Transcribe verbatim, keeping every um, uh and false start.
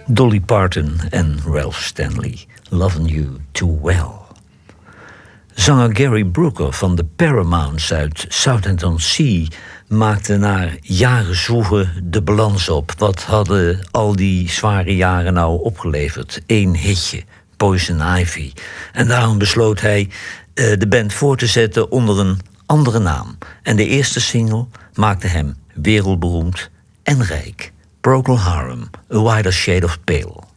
Dolly Parton en Ralph Stanley, Lovin' You Too Well. Zanger Gary Brooker van de Paramounts uit Southampton-Sea maakte na jaren zwoegen de balans op. Wat hadden al die zware jaren nou opgeleverd? Eén hitje, Poison Ivy. En daarom besloot hij uh, de band voor te zetten onder een andere naam. En de eerste single maakte hem wereldberoemd en rijk. Procol Harum, A Wider Shade of Pale.